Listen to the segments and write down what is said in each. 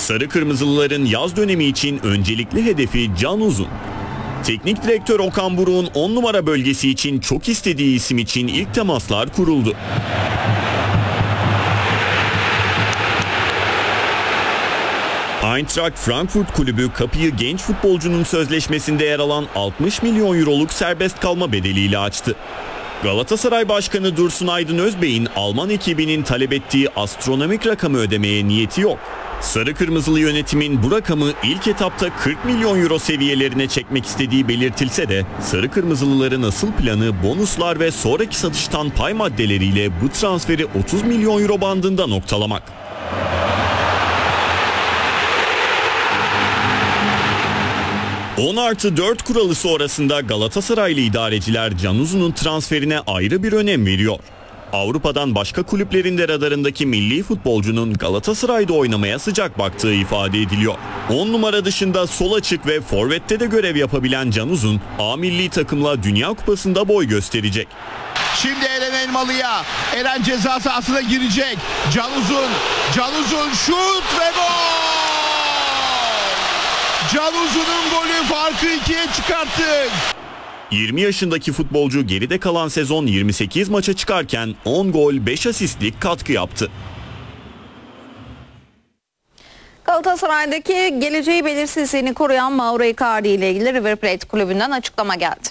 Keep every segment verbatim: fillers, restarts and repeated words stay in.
Sarı Kırmızılıların yaz dönemi için öncelikli hedefi Can Uzun. Teknik direktör Okan Buruk'un on numara bölgesi için çok istediği isim için ilk temaslar kuruldu. Eintracht Frankfurt kulübü kapıyı genç futbolcunun sözleşmesinde yer alan altmış milyon euroluk serbest kalma bedeliyle açtı. Galatasaray Başkanı Dursun Aydın Özbey'in Alman ekibinin talep ettiği astronomik rakamı ödemeye niyeti yok. Sarı Kırmızılı yönetimin bu rakamı ilk etapta kırk milyon euro seviyelerine çekmek istediği belirtilse de Sarı Kırmızılıların asıl planı bonuslar ve sonraki satıştan pay maddeleriyle bu transferi otuz milyon euro bandında noktalamak. on artı dört kuralı sonrasında Galatasaraylı idareciler Can Uzun'un transferine ayrı bir önem veriyor. Avrupa'dan başka kulüplerin de radarındaki milli futbolcunun Galatasaray'da oynamaya sıcak baktığı ifade ediliyor. on numara dışında sol açık ve forvette de görev yapabilen Can Uzun, A milli takımla Dünya Kupası'nda boy gösterecek. Şimdi Eren Elmalı'ya, Eren ceza sahasına girecek. Can Uzun, Can Uzun şut ve gol! Can Uzun'un golü farkı ikiye çıkarttı. yirmi yaşındaki futbolcu geride kalan sezon yirmi sekiz maça çıkarken on gol beş asistlik katkı yaptı. Galatasaray'daki geleceği belirsizliğini koruyan Mauro Icardi ile ilgili River Plate kulübünden açıklama geldi.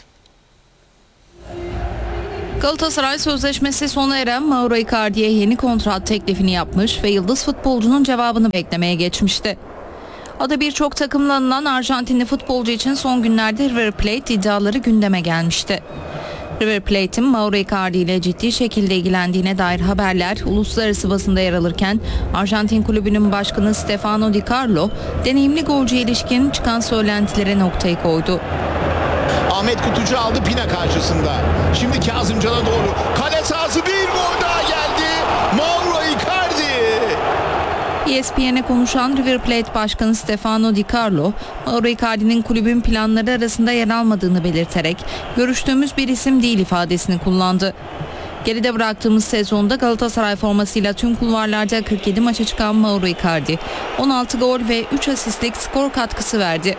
Galatasaray sözleşmesi sona eren Mauro Icardi'ye yeni kontrat teklifini yapmış ve yıldız futbolcunun cevabını beklemeye geçmişti. Adı birçok takımla anılan Arjantinli futbolcu için son günlerde River Plate iddiaları gündeme gelmişti. River Plate'in Mauro Icardi ile ciddi şekilde ilgilendiğine dair haberler uluslararası basında yer alırken Arjantin kulübünün başkanı Stefano Di Carlo deneyimli golcüye ilişkin çıkan söylentilere noktayı koydu. Ahmet Kutucu aldı Pina karşısında. Şimdi Kazımcan'a doğru. Kale sahası, bir gol daha geldi. Mauro Icardi. E S P N'e konuşan River Plate Başkanı Stefano Di Carlo, Mauro Icardi'nin kulübün planları arasında yer almadığını belirterek görüştüğümüz bir isim değil ifadesini kullandı. Geride bıraktığımız sezonda Galatasaray formasıyla tüm kulvarlarda kırk yedi maça çıkan Mauro Icardi, on altı gol ve üç asistlik skor katkısı verdi.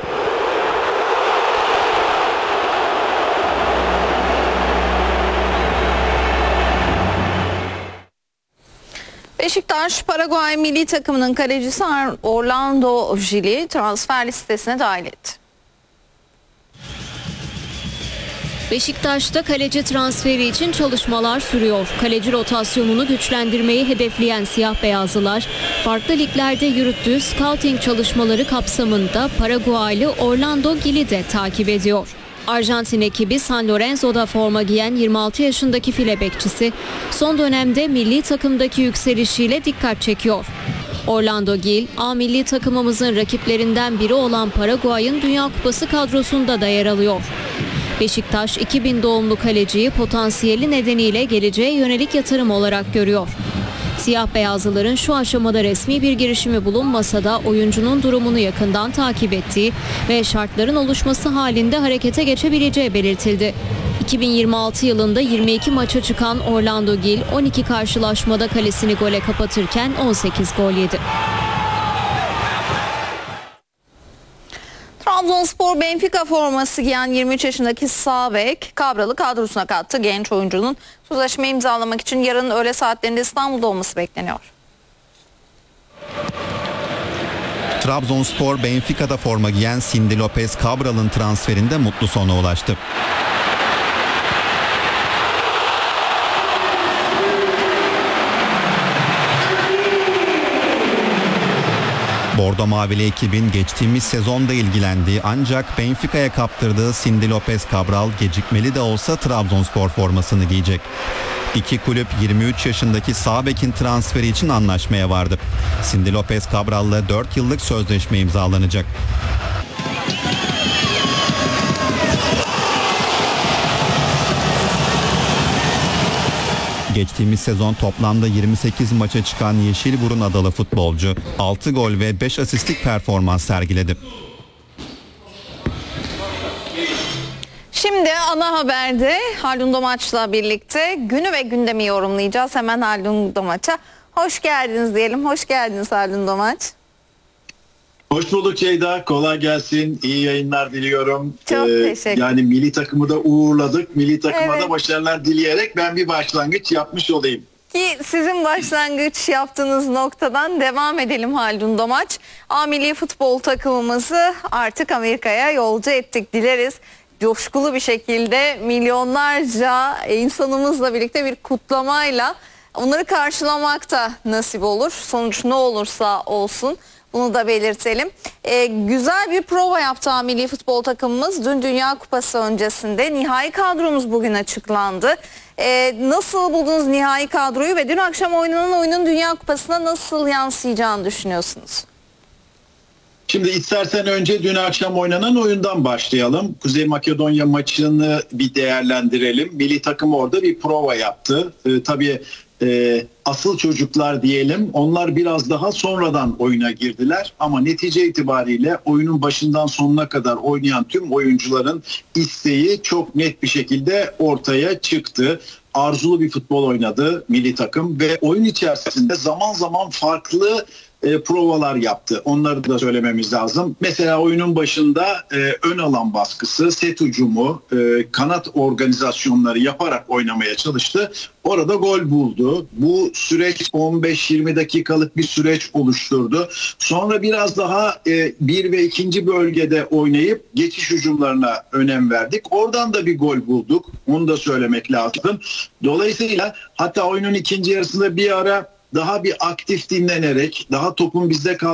Beşiktaş, Paraguay milli takımının kalecisi Orlando Gil'i transfer listesine dahil etti. Beşiktaş'ta kaleci transferi için çalışmalar sürüyor. Kaleci rotasyonunu güçlendirmeyi hedefleyen siyah beyazlılar, farklı liglerde yürüttüğü scouting çalışmaları kapsamında Paraguaylı Orlando Gil'i de takip ediyor. Arjantin ekibi San Lorenzo'da forma giyen yirmi altı yaşındaki file bekçisi son dönemde milli takımdaki yükselişiyle dikkat çekiyor. Orlando Gil, A milli takımımızın rakiplerinden biri olan Paraguay'ın Dünya Kupası kadrosunda da yer alıyor. Beşiktaş iki bin doğumlu kaleciyi potansiyeli nedeniyle geleceğe yönelik yatırım olarak görüyor. Siyah beyazlıların şu aşamada resmi bir girişimi bulunmasa da oyuncunun durumunu yakından takip ettiği ve şartların oluşması halinde harekete geçebileceği belirtildi. iki bin yirmi altı yılında yirmi iki maça çıkan Orlando Gil on iki karşılaşmada kalesini gole kapatırken on sekiz gol yedi. Trabzonspor Benfica forması giyen yirmi üç yaşındaki sağ bek Cabral'ı kadrosuna kattı. Genç oyuncunun sözleşme imzalamak için yarın öğle saatlerinde İstanbul'da olması bekleniyor. Trabzonspor Benfica'da forma giyen Cindy Lopez Cabral'ın transferinde mutlu sona ulaştı. Bordo Mavili ekibin geçtiğimiz sezonda ilgilendiği ancak Benfica'ya kaptırdığı Cindy Lopez Cabral gecikmeli de olsa Trabzonspor formasını giyecek. İki kulüp yirmi üç yaşındaki sağ bekin transferi için anlaşmaya vardı. Cindy Lopez Cabral'la dört yıllık sözleşme imzalanacak. Geçtiğimiz sezon toplamda yirmi sekiz maça çıkan Yeşilburun adalı futbolcu altı gol ve beş asistlik performans sergiledi. Şimdi ana haberde Haldun Domaç'la birlikte günü ve gündemi yorumlayacağız. Hemen Haldun Domaç'a hoş geldiniz diyelim. Hoş geldiniz Haldun Domaç. Hoş bulduk Ceyda. Kolay gelsin. İyi yayınlar diliyorum. Çok Ee, teşekkür Yani milli takımı da uğurladık. Milli takıma Evet. da başarılar dileyerek ben bir başlangıç yapmış olayım. Ki sizin başlangıç yaptığınız noktadan devam edelim Haldun Domaç. A milli futbol takımımızı artık Amerika'ya yolcu ettik. Dileriz coşkulu bir şekilde milyonlarca insanımızla birlikte bir kutlamayla onları karşılamakta nasip olur. Sonuç ne olursa olsun. Bunu da belirtelim. Ee, güzel bir prova yaptı A milli futbol takımımız. Dün Dünya Kupası öncesinde nihai kadromuz bugün açıklandı. Ee, nasıl buldunuz nihai kadroyu ve dün akşam oynanan oyunun Dünya Kupası'na nasıl yansıyacağını düşünüyorsunuz? Şimdi istersen önce dün akşam oynanan oyundan başlayalım. Kuzey Makedonya maçını bir değerlendirelim. Milli takım orada bir prova yaptı. Ee, tabii e, asıl çocuklar diyelim, onlar biraz daha sonradan oyuna girdiler. Ama netice itibariyle oyunun başından sonuna kadar oynayan tüm oyuncuların isteği çok net bir şekilde ortaya çıktı. Arzulu bir futbol oynadı milli takım ve oyun içerisinde zaman zaman farklı e, provalar yaptı. Onları da söylememiz lazım. Mesela oyunun başında e, ön alan baskısı, set hücumu, e, kanat organizasyonları yaparak oynamaya çalıştı. Orada gol buldu. Bu süreç on beş yirmi dakikalık bir süreç oluşturdu. Sonra biraz daha e, bir ve ikinci bölgede oynayıp geçiş hücumlarına önem verdik. Oradan da bir gol bulduk. Onu da söylemek lazım. Dolayısıyla hatta oyunun ikinci yarısında bir ara daha bir aktif dinlenerek, daha topun bizde kal